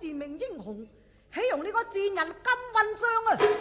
自命英雄，豈容你個賤人咁混帳啊！